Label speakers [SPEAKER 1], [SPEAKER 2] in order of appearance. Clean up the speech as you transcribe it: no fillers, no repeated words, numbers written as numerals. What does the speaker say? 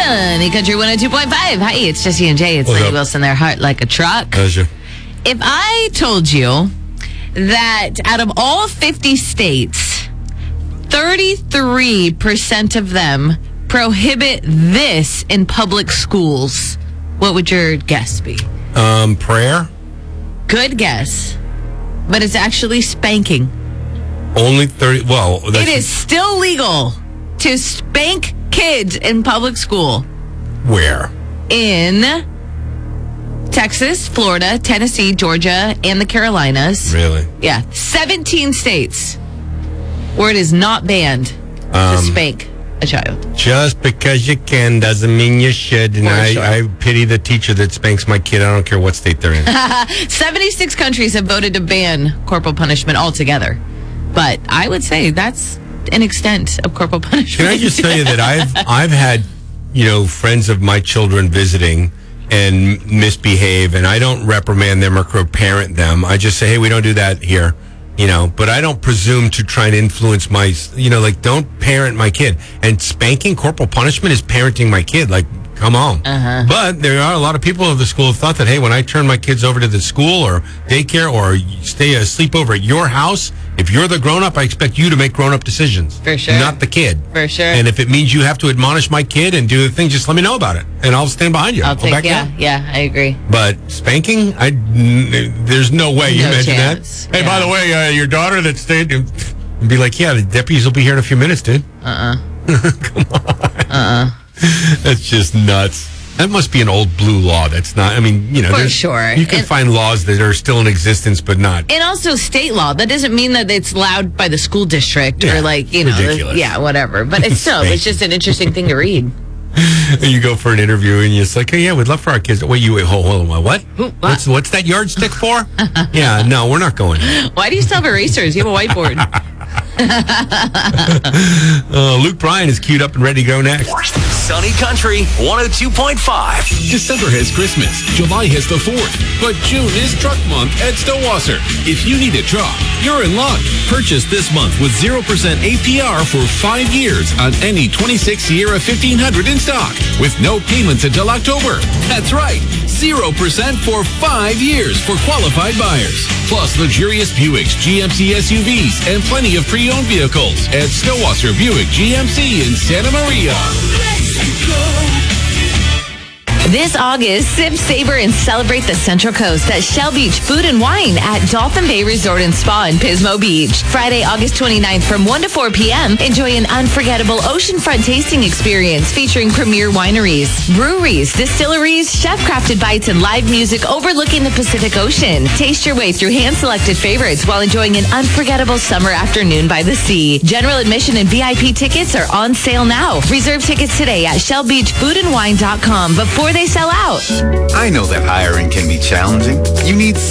[SPEAKER 1] Sunny Country 102.5. Hi, it's Jesse and Jay. It's
[SPEAKER 2] What's
[SPEAKER 1] Lady
[SPEAKER 2] up?
[SPEAKER 1] Wilson, their heart like a truck.
[SPEAKER 2] Pleasure.
[SPEAKER 1] If I told you that out of all 50 states, 33% of them prohibit this in public schools, what would your guess be?
[SPEAKER 2] Prayer?
[SPEAKER 1] Good guess. But it's actually spanking.
[SPEAKER 2] Only 30. Well, that's,
[SPEAKER 1] It is still legal to spank kids in public school
[SPEAKER 2] where?
[SPEAKER 1] in Texas, Florida, Tennessee, Georgia, and the Carolinas.
[SPEAKER 2] Really?
[SPEAKER 1] Yeah, 17 states where it is not banned to spank a child.
[SPEAKER 2] Just because you can doesn't mean you should. And
[SPEAKER 1] Sure.
[SPEAKER 2] I pity the teacher that spanks my kid. I don't care what state they're in.
[SPEAKER 1] 76 countries have voted to ban corporal punishment altogether. But I would say that's an extent of corporal punishment.
[SPEAKER 2] Can I just tell you that I've had, friends of my children visiting and misbehave, and I don't reprimand them or parent them. I just say, hey, we don't do that here, but I don't presume to try and influence my, don't parent my kid. And spanking, corporal punishment is parenting my kid. Like, come on. But there are a lot of people of the school who thought that, hey, when I turn my kids over to the school or daycare or stay asleep over at your house, if you're the grown-up, I expect you to make grown-up decisions.
[SPEAKER 1] For sure.
[SPEAKER 2] Not the kid.
[SPEAKER 1] For sure.
[SPEAKER 2] And if it means you have to admonish my kid and do the thing, just let me know about it. And I'll stand behind you.
[SPEAKER 1] I'll take,
[SPEAKER 2] back you up.
[SPEAKER 1] yeah, I agree.
[SPEAKER 2] But spanking, there's no way you
[SPEAKER 1] No
[SPEAKER 2] mention
[SPEAKER 1] chance.
[SPEAKER 2] that. Hey,
[SPEAKER 1] Yeah.
[SPEAKER 2] by the way, your daughter that stayed, and be like, yeah, the deputies will be here in a few minutes, dude. Come on. That's just nuts. That must be an old blue law. That's not,
[SPEAKER 1] For
[SPEAKER 2] there's-
[SPEAKER 1] sure.
[SPEAKER 2] You can find laws that are still in existence, but not.
[SPEAKER 1] And also state law. That doesn't mean that it's allowed by the school district
[SPEAKER 2] Yeah,
[SPEAKER 1] or
[SPEAKER 2] ridiculous.
[SPEAKER 1] whatever. But it's still, it's just an interesting thing to read.
[SPEAKER 2] You go for an interview and it's like, hey, yeah, we'd love for our kids. Wait, hold on, what? What's that yardstick for? Yeah, no, we're not going.
[SPEAKER 1] Why do you still have erasers? You have a whiteboard.
[SPEAKER 2] Luke Bryan is queued up and ready to go next.
[SPEAKER 3] Sunny Country 102.5.
[SPEAKER 4] December has Christmas, July has the 4th, but June is Truck Month at Stowasser. If you need a truck, you're in luck. Purchase this month with 0% APR for 5 years on any 26 Sierra 1500 in stock, with no payments until October. That's right, 0% for 5 years for qualified buyers. Plus luxurious Buicks, GMC SUVs, and plenty of pre-owned vehicles at Stowasser Buick GMC in Santa Maria.
[SPEAKER 1] This August, sip, savor, and celebrate the Central Coast at Shell Beach Food and Wine at Dolphin Bay Resort and Spa in Pismo Beach. Friday, August 29th from 1 to 4 p.m. Enjoy an unforgettable oceanfront tasting experience featuring premier wineries, breweries, distilleries, chef-crafted bites, and live music overlooking the Pacific Ocean. Taste your way through hand-selected favorites while enjoying an unforgettable summer afternoon by the sea. General admission and VIP tickets are on sale now. Reserve tickets today at shellbeachfoodandwine.com before they sell out.
[SPEAKER 5] I know that hiring can be challenging. You need